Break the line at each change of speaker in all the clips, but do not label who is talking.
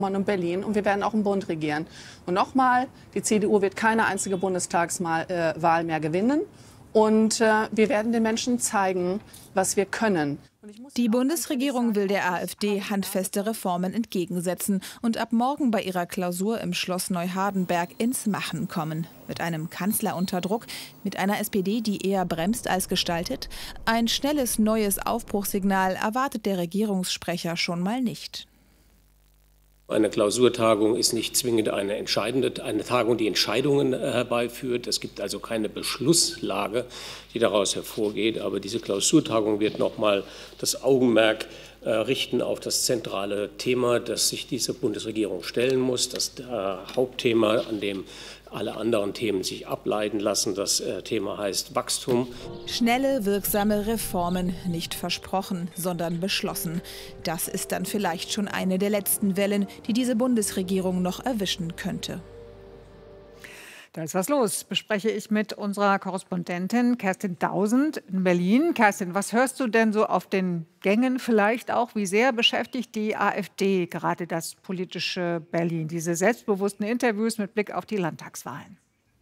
und Berlin und wir werden auch im Bund regieren. Und nochmal, die CDU wird keine einzige Bundestagswahl mehr gewinnen. Und wir werden den Menschen zeigen, was wir können.
Die Bundesregierung will der AfD handfeste Reformen entgegensetzen und ab morgen bei ihrer Klausur im Schloss Neuhardenberg ins Machen kommen. Mit einem Kanzler unter Druck, mit einer SPD, die eher bremst als gestaltet. Ein schnelles neues Aufbruchssignal erwartet der Regierungssprecher schon mal nicht.
Eine Klausurtagung ist nicht zwingend eine Tagung, die Entscheidungen herbeiführt. Es gibt also keine Beschlusslage, die daraus hervorgeht. Aber diese Klausurtagung wird noch mal das Augenmerk richten auf das zentrale Thema, das sich diese Bundesregierung stellen muss. Das Hauptthema, an dem alle anderen Themen sich ableiten lassen. Das Thema heißt Wachstum.
Schnelle, wirksame Reformen, nicht versprochen, sondern beschlossen. Das ist dann vielleicht schon eine der letzten Wellen, die diese Bundesregierung noch erwischen könnte.
Da ist was los, bespreche ich mit unserer Korrespondentin Kerstin Dausend in Berlin. Kerstin, was hörst du denn so auf den Gängen vielleicht auch? Wie sehr beschäftigt die AfD gerade das politische Berlin? Diese selbstbewussten Interviews mit Blick auf die Landtagswahlen.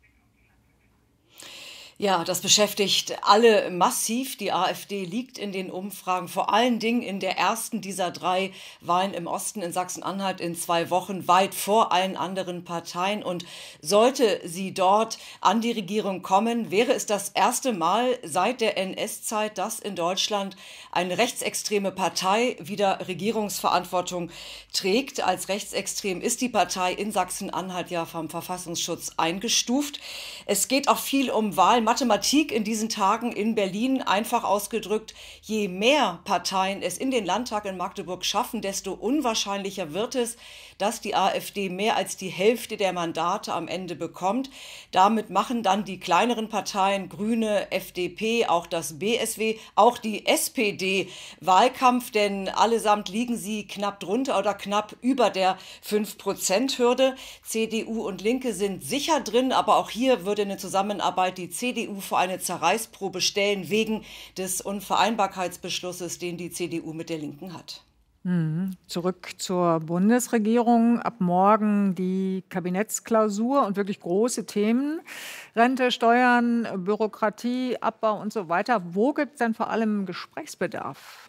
Ja, das beschäftigt alle massiv. Die AfD liegt in den Umfragen, vor allen Dingen in der ersten dieser 3 Wahlen im Osten in Sachsen-Anhalt in 2 Wochen, weit vor allen anderen Parteien. Und sollte sie dort an die Regierung kommen, wäre es das erste Mal seit der NS-Zeit, dass in Deutschland eine rechtsextreme Partei wieder Regierungsverantwortung trägt. Als rechtsextrem ist die Partei in Sachsen-Anhalt ja vom Verfassungsschutz eingestuft. Es geht auch viel um Wahlmathematik in diesen Tagen in Berlin. Einfach ausgedrückt, je mehr Parteien es in den Landtag in Magdeburg schaffen, desto unwahrscheinlicher wird es, dass die AfD mehr als die Hälfte der Mandate am Ende bekommt. Damit machen dann die kleineren Parteien, Grüne, FDP, auch das BSW, auch die SPD Wahlkampf, denn allesamt liegen sie knapp drunter oder knapp über der 5%-Hürde. CDU und Linke sind sicher drin, aber auch hier würde eine Zusammenarbeit die CDU vor eine Zerreißprobe stellen, wegen des Unvereinbarkeitsbeschlusses, den die CDU mit der Linken hat.
Zurück zur Bundesregierung. Ab morgen die Kabinettsklausur und wirklich große Themen. Rente, Steuern, Bürokratie, Abbau und so weiter. Wo gibt es denn vor allem Gesprächsbedarf?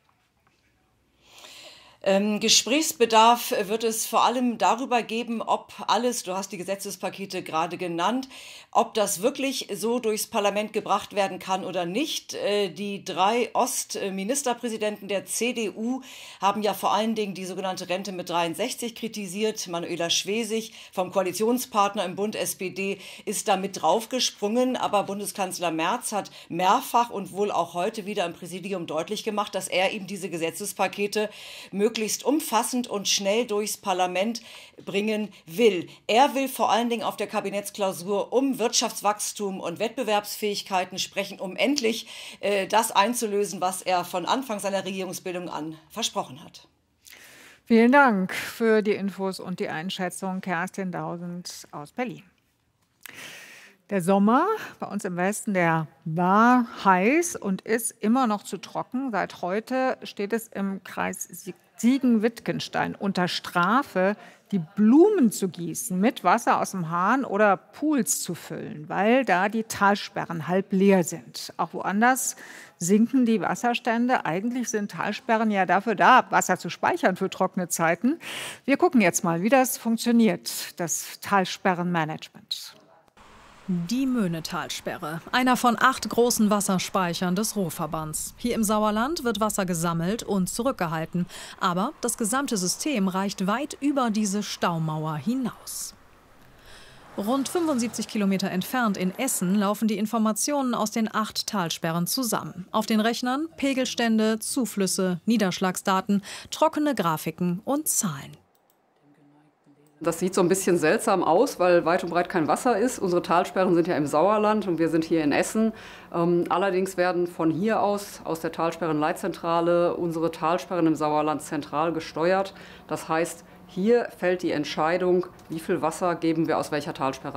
Gesprächsbedarf wird es vor allem darüber geben, ob alles, du hast die Gesetzespakete gerade genannt, ob das wirklich so durchs Parlament gebracht werden kann oder nicht. Die 3 Ostministerpräsidenten der CDU haben ja vor allen Dingen die sogenannte Rente mit 63 kritisiert. Manuela Schwesig vom Koalitionspartner im Bund SPD ist da mit draufgesprungen. Aber Bundeskanzler Merz hat mehrfach und wohl auch heute wieder im Präsidium deutlich gemacht, dass er ihm diese Gesetzespakete möglichst umfassend und schnell durchs Parlament bringen will. Er will vor allen Dingen auf der Kabinettsklausur um Wirtschaftswachstum und Wettbewerbsfähigkeiten sprechen, um endlich das einzulösen, was er von Anfang seiner Regierungsbildung an versprochen hat.
Vielen Dank für die Infos und die Einschätzung, Kerstin Dausend aus Berlin. Der Sommer bei uns im Westen, der war heiß und ist immer noch zu trocken. Seit heute steht es im Kreis Siegen-Wittgenstein unter Strafe, die Blumen zu gießen, mit Wasser aus dem Hahn oder Pools zu füllen, weil da die Talsperren halb leer sind. Auch woanders sinken die Wasserstände. Eigentlich sind Talsperren ja dafür da, Wasser zu speichern für trockene Zeiten. Wir gucken jetzt mal, wie das funktioniert, das Talsperrenmanagement.
Die Möhnetalsperre, einer von 8 großen Wasserspeichern des Ruhrverbands. Hier im Sauerland wird Wasser gesammelt und zurückgehalten. Aber das gesamte System reicht weit über diese Staumauer hinaus. Rund 75 Kilometer entfernt in Essen laufen die Informationen aus den 8 Talsperren zusammen. Auf den Rechnern Pegelstände, Zuflüsse, Niederschlagsdaten, trockene Grafiken und Zahlen.
Das sieht so ein bisschen seltsam aus, weil weit und breit kein Wasser ist. Unsere Talsperren sind ja im Sauerland und wir sind hier in Essen. Allerdings werden von hier aus der Talsperrenleitzentrale, unsere Talsperren im Sauerland zentral gesteuert. Das heißt, hier fällt die Entscheidung, wie viel Wasser geben wir aus welcher Talsperre ab.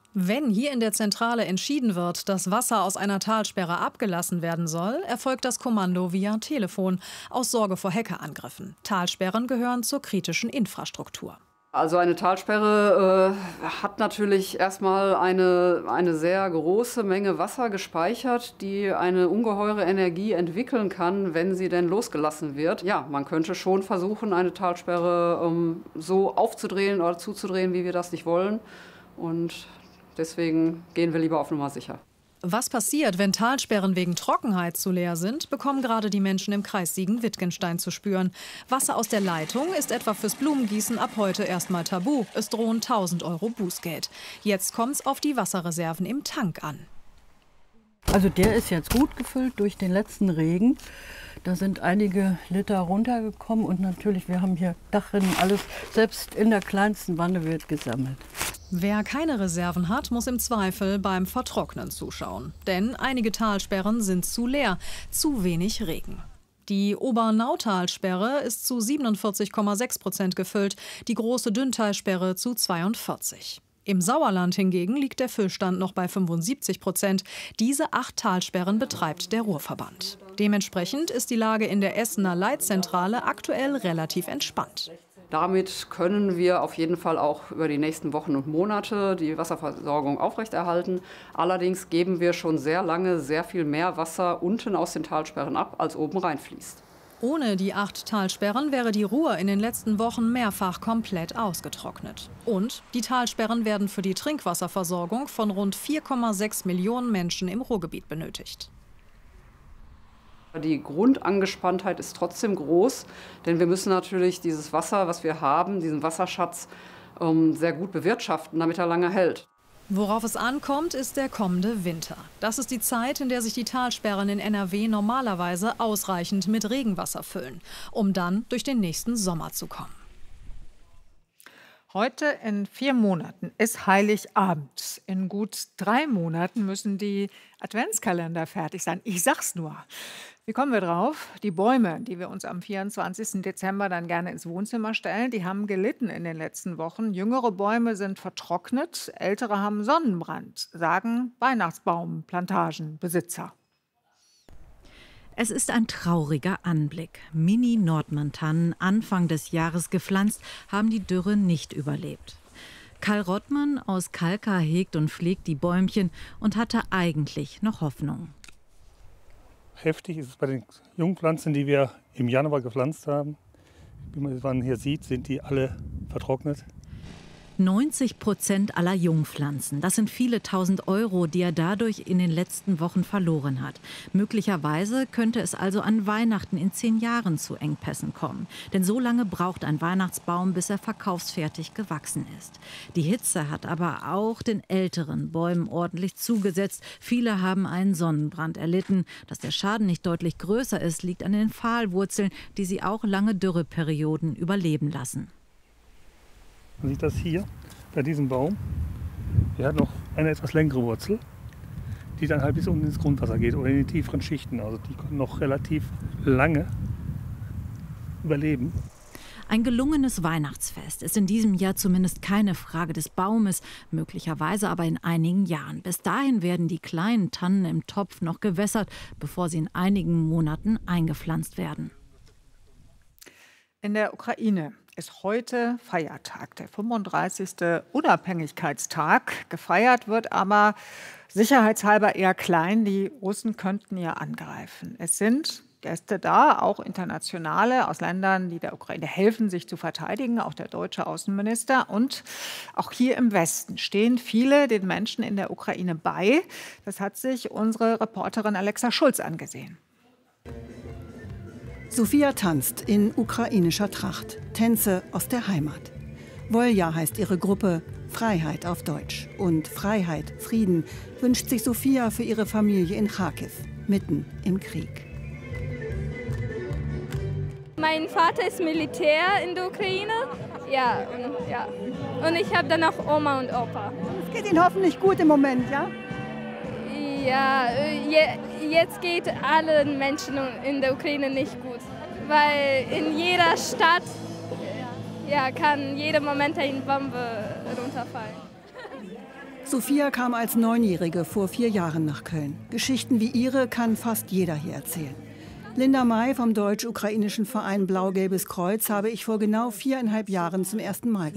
Wenn hier in der Zentrale entschieden wird, dass Wasser aus einer Talsperre abgelassen werden soll, erfolgt das Kommando via Telefon aus Sorge vor Hackerangriffen. Talsperren gehören zur kritischen Infrastruktur.
Also eine Talsperre hat natürlich erstmal eine sehr große Menge Wasser gespeichert, die eine ungeheure Energie entwickeln kann, wenn sie denn losgelassen wird. Ja, man könnte schon versuchen, eine Talsperre so aufzudrehen oder zuzudrehen, wie wir das nicht wollen. Und deswegen gehen wir lieber auf Nummer sicher.
Was passiert, wenn Talsperren wegen Trockenheit zu leer sind, bekommen gerade die Menschen im Kreis Siegen-Wittgenstein zu spüren. Wasser aus der Leitung ist etwa fürs Blumengießen ab heute erstmal tabu. Es drohen 1000 € Bußgeld. Jetzt kommt es auf die Wasserreserven im Tank an.
Also der ist jetzt gut gefüllt durch den letzten Regen. Da sind einige Liter runtergekommen und natürlich, wir haben hier Dachrinnen, alles, selbst in der kleinsten Wanne wird gesammelt.
Wer keine Reserven hat, muss im Zweifel beim Vertrocknen zuschauen. Denn einige Talsperren sind zu leer, zu wenig Regen. Die Obernautalsperre ist zu 47,6% gefüllt, die große Dünntalsperre zu 42%. Im Sauerland hingegen liegt der Füllstand noch bei 75%. Diese 8 Talsperren betreibt der Ruhrverband. Dementsprechend ist die Lage in der Essener Leitzentrale aktuell relativ entspannt.
Damit können wir auf jeden Fall auch über die nächsten Wochen und Monate die Wasserversorgung aufrechterhalten. Allerdings geben wir schon sehr lange sehr viel mehr Wasser unten aus den Talsperren ab, als oben reinfließt.
Ohne die 8 Talsperren wäre die Ruhr in den letzten Wochen mehrfach komplett ausgetrocknet. Und die Talsperren werden für die Trinkwasserversorgung von rund 4,6 Millionen Menschen im Ruhrgebiet benötigt.
Die Grundangespanntheit ist trotzdem groß, denn wir müssen natürlich dieses Wasser, was wir haben, diesen Wasserschatz, sehr gut bewirtschaften, damit er lange hält.
Worauf es ankommt, ist der kommende Winter. Das ist die Zeit, in der sich die Talsperren in NRW normalerweise ausreichend mit Regenwasser füllen, um dann durch den nächsten Sommer zu kommen.
Heute in 4 Monaten ist Heiligabend. In gut 3 Monaten müssen die Adventskalender fertig sein. Ich sag's nur. Wie kommen wir drauf? Die Bäume, die wir uns am 24. Dezember dann gerne ins Wohnzimmer stellen, die haben gelitten in den letzten Wochen. Jüngere Bäume sind vertrocknet, ältere haben Sonnenbrand, sagen Weihnachtsbaumplantagenbesitzer.
Es ist ein trauriger Anblick. Mini-Nordmann-Tannen, Anfang des Jahres gepflanzt, haben die Dürre nicht überlebt. Karl Rottmann aus Kalkar hegt und pflegt die Bäumchen und hatte eigentlich noch Hoffnung.
Heftig ist es bei den Jungpflanzen, die wir im Januar gepflanzt haben. Wie man hier sieht, sind die alle vertrocknet.
90% aller Jungpflanzen. Das sind viele 1000 €, die er dadurch in den letzten Wochen verloren hat. Möglicherweise könnte es also an Weihnachten in 10 Jahren zu Engpässen kommen. Denn so lange braucht ein Weihnachtsbaum, bis er verkaufsfertig gewachsen ist. Die Hitze hat aber auch den älteren Bäumen ordentlich zugesetzt. Viele haben einen Sonnenbrand erlitten. Dass der Schaden nicht deutlich größer ist, liegt an den Pfahlwurzeln, die sie auch lange Dürreperioden überleben lassen.
Man sieht das hier bei diesem Baum. Der hat noch eine etwas längere Wurzel, die dann halt bis unten ins Grundwasser geht oder in die tieferen Schichten. Also die können noch relativ lange überleben.
Ein gelungenes Weihnachtsfest ist in diesem Jahr zumindest keine Frage des Baumes, möglicherweise aber in einigen Jahren. Bis dahin werden die kleinen Tannen im Topf noch gewässert, bevor sie in einigen Monaten eingepflanzt werden.
In der Ukraine ist heute Feiertag, der 35. Unabhängigkeitstag. Gefeiert wird aber sicherheitshalber eher klein. Die Russen könnten ja angreifen. Es sind Gäste da, auch internationale aus Ländern, die der Ukraine helfen, sich zu verteidigen, auch der deutsche Außenminister. Und auch hier im Westen stehen viele den Menschen in der Ukraine bei. Das hat sich unsere Reporterin Alexa Schulz angesehen.
Sophia tanzt in ukrainischer Tracht, Tänze aus der Heimat. Wolja heißt ihre Gruppe, Freiheit auf Deutsch. Und Freiheit, Frieden wünscht sich Sophia für ihre Familie in Charkiw, mitten im Krieg.
Mein Vater ist Militär in der Ukraine. Ja. Und ich habe dann auch Oma und Opa.
Es geht Ihnen hoffentlich gut im Moment, ja?
Ja, jetzt geht allen Menschen in der Ukraine nicht gut, weil in jeder Stadt kann jeden Moment eine Bombe runterfallen.
Sophia kam als 9-Jährige vor 4 Jahren nach Köln. Geschichten wie ihre kann fast jeder hier erzählen. Linda May vom deutsch-ukrainischen Verein Blau-Gelbes Kreuz habe ich vor genau 4,5 Jahren zum ersten Mal